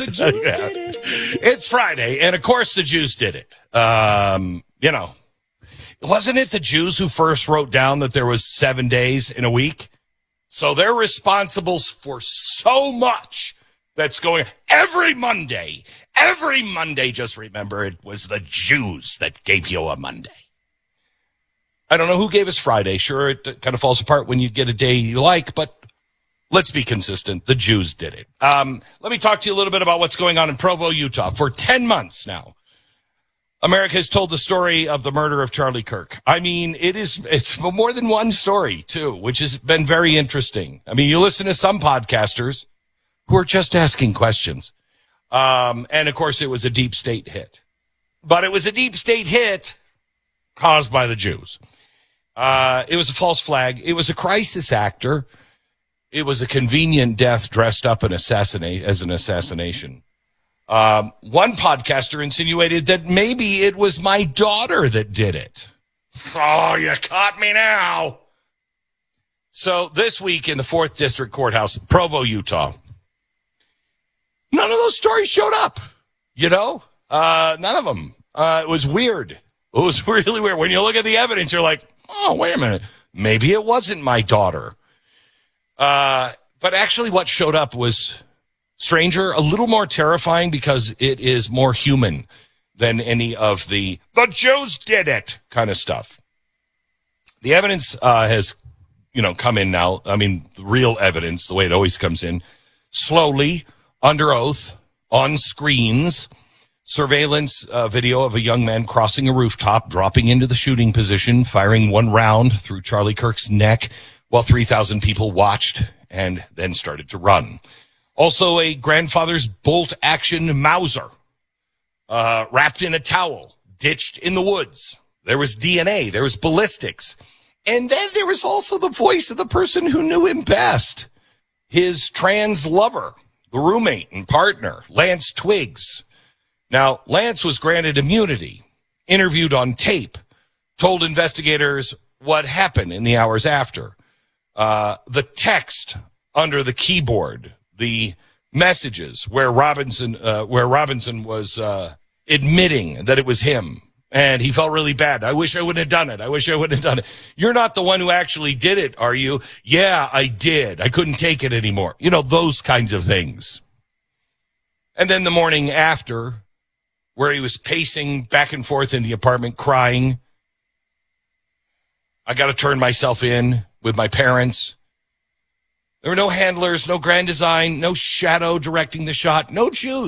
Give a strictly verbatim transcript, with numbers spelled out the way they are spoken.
The Jews yeah. did it. It's Friday, and of course the Jews did it. Um, you know, wasn't it the Jews who first wrote down that there was seven days in a week? So they're responsible for so much that's going on. Every Monday, every Monday, just remember it was the Jews that gave you a Monday. I don't know who gave us Friday. Sure, it kind of falls apart when you get a day you like, but let's be consistent. The Jews did it. Um, let me talk to you a little bit about what's going on in Provo, Utah. For ten months now, America has told the story of the murder of Charlie Kirk. I mean, it is, it's more than one story, too, which has been very interesting. I mean, you listen to some podcasters who are just asking questions. Um, and, of course, it was a deep state hit. But it was a deep state hit caused by the Jews. Uh, it was a false flag. It was a crisis actor. It was a convenient death dressed up an assassinate as an assassination. Um, one podcaster insinuated that maybe it was my daughter that did it. Oh, you caught me now. So this week in the fourth District Courthouse, Provo, Utah, none of those stories showed up, you know, uh, none of them. Uh, it was weird. It was really weird. When you look at the evidence, you're like, oh, wait a minute. Maybe it wasn't my daughter. Uh, but actually what showed up was stranger, a little more terrifying because it is more human than any of the, the Jews did it kind of stuff. The evidence uh, has, you know, come in now. I mean, the real evidence, the way it always comes in, slowly, under oath, on screens, surveillance uh, video of a young man crossing a rooftop, dropping into the shooting position, firing one round through Charlie Kirk's neck while three thousand people watched and then started to run. Also, a grandfather's bolt-action Mauser, uh, wrapped in a towel, ditched in the woods. There was D N A. There was ballistics. And then there was also the voice of the person who knew him best, his trans lover, the roommate and partner, Lance Twiggs. Now, Lance was granted immunity, interviewed on tape, told investigators what happened in the hours after. Uh, the text under the keyboard, the messages where Robinson, uh, where Robinson was, uh, admitting that it was him and he felt really bad. I wish I wouldn't have done it. I wish I wouldn't have done it. You're not the one who actually did it, are you? Yeah, I did. I couldn't take it anymore. You know, those kinds of things. And then the morning after, where he was pacing back and forth in the apartment crying, I got to turn myself in with my parents. There were no handlers, no grand design, no shadow directing the shot, no Jews.